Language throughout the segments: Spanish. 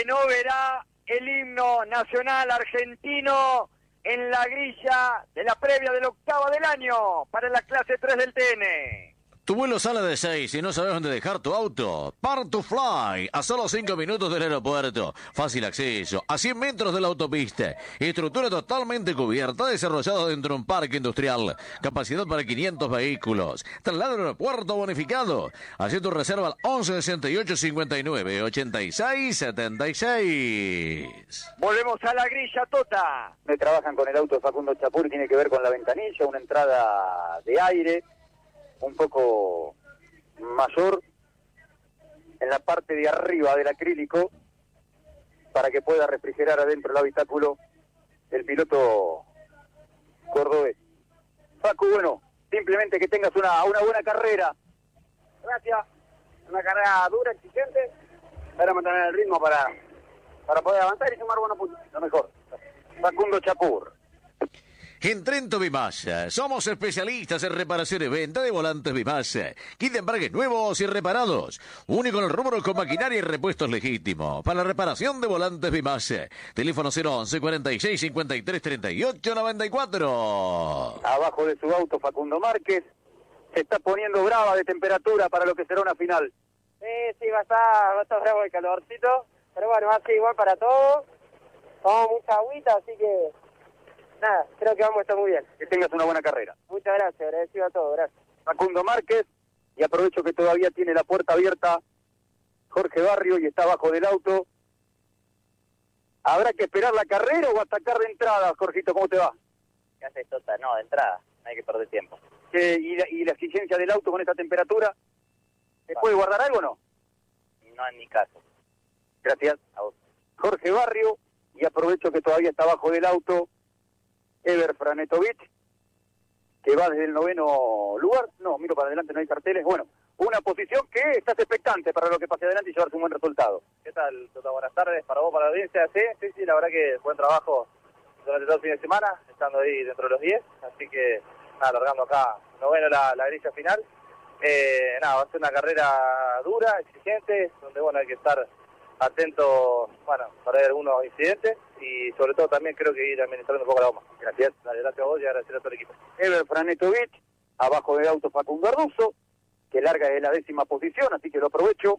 que no verá el himno nacional argentino en la grilla de la previa del octavo del año para la clase 3 del TN. Tu vuelo sale de 6 y no sabes dónde dejar tu auto. Part2Fly, a solo 5 minutos del aeropuerto. Fácil acceso, a 100 metros de la autopista. Estructura totalmente cubierta, desarrollada dentro de un parque industrial. Capacidad para 500 vehículos. Traslado al aeropuerto bonificado. Haz tu reserva al 11 68 59 86 76. Volvemos a la grilla, Tota. Me trabajan con el auto de Facundo Chapur, tiene que ver con la ventanilla, una entrada de aire un poco mayor en la parte de arriba del acrílico para que pueda refrigerar adentro el habitáculo el piloto cordobés. Facu, bueno, simplemente que tengas una buena carrera. Gracias. Una carrera dura, exigente, para mantener el ritmo para poder avanzar y sumar buenos puntos. Lo mejor. Facundo Chapur. En Trento Bimasa, somos especialistas en reparación y venta de volantes Bimasa. Kit de embragues nuevos y reparados. Único en el rubro con maquinaria y repuestos legítimos. Para la reparación de volantes Bimasa. Teléfono 011 46 53 38 94. Abajo de su auto Facundo Márquez. Se está poniendo brava de temperatura para lo que será una final. Sí, va a estar bravo el calorcito. Pero bueno, va a ser igual para todos. Tomamos mucha agüita, así que... nada, creo que vamos a estar muy bien. Que tengas una buena carrera. Muchas gracias, agradecido a todos, gracias. Facundo Márquez, y aprovecho que todavía tiene la puerta abierta Jorge Barrio y está abajo del auto. ¿Habrá que esperar la carrera o atacar de entrada, Jorgito? ¿Cómo te va? ¿Qué haces, Tota? No, de entrada, no hay que perder tiempo. ¿Y la exigencia del auto con esta temperatura? ¿Se puede guardar algo o no? No en mi caso. Gracias. Jorge Barrio, y aprovecho que todavía está abajo del auto Ever Franetovic, que va desde el 9º lugar. No, miro para adelante, no hay carteles. Bueno, una posición que estás expectante para lo que pase adelante y llevarse un buen resultado. ¿Qué tal, Tota? Buenas tardes. Para vos, para la audiencia. Sí, la verdad que buen trabajo durante todo el fin de semana, estando ahí dentro de los 10. Así que, nada, alargando acá 9º la grilla final. Nada, va a ser una carrera dura, exigente, donde, bueno, hay que estar atento, bueno, para ver algunos incidentes y sobre todo también creo que ir administrando un poco la goma. Gracias. Dale, gracias a vos y agradecer a todo el equipo. Ever Franetovic, abajo del auto Facundo Arduzo, que larga desde la 10ª posición, así que lo aprovecho.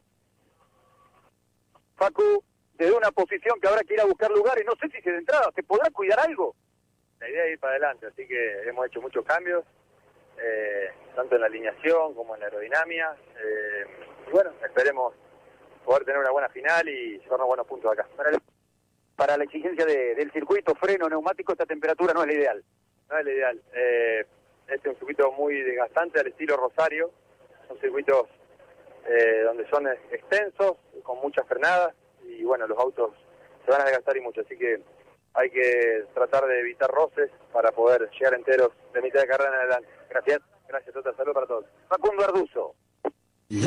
Facu, desde una posición que habrá que ir a buscar lugares, no sé si de entrada se podrá cuidar algo. La idea es ir para adelante, así que hemos hecho muchos cambios, tanto en la alineación como en la aerodinámica, y bueno, esperemos poder tener una buena final y llevarnos buenos puntos acá. Para la exigencia del circuito, freno, neumático, esta temperatura no es la ideal. No es la ideal. Este es un circuito muy desgastante al estilo Rosario. Son circuitos donde son extensos, con muchas frenadas y bueno, los autos se van a desgastar y mucho. Así que hay que tratar de evitar roces para poder llegar enteros de mitad de carrera en adelante. Gracias. Gracias, Tota. Salud para todos. Facundo Arduzo.